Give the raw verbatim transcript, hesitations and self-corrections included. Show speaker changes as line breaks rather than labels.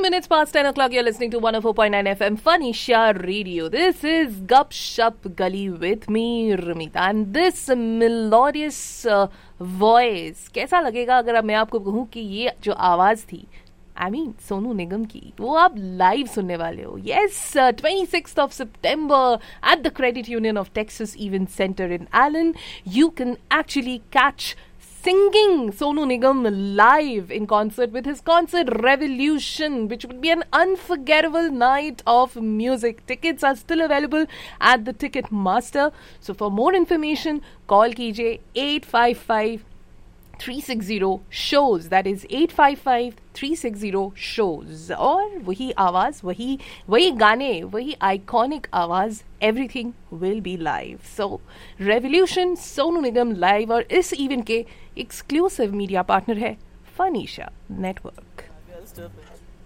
minutes past ten o'clock. You're listening to one oh four point nine F M Fun Isha Radio. This is Gup Shup Gully with me, Ramita. And this melodious uh, voice, कैसा लगेगा अगर मैं आपको कहूँ कि ये जो आवाज़ थी, I mean, सोनू निगम की, वो आप लाइव सुनने वाले हो. Yes, uh, twenty-sixth of September at the Credit Union of Texas Event Center in Allen, you can actually catch singing Sonu Nigam live in concert with his concert Revolution, which would be an unforgettable night of music. Tickets are still available at the Ticketmaster. So for more information, call kijiye eight five five three six zero shows. That is eight five five three six zero shows. और वही आवाज़, वही वही गाने, वही iconic आवाज़, everything will be live. So Revolution, Sonu Nigam live, और इस इवेंट के एक्सक्लूसिव मीडिया पार्टनर है फन ईशा नेटवर्क.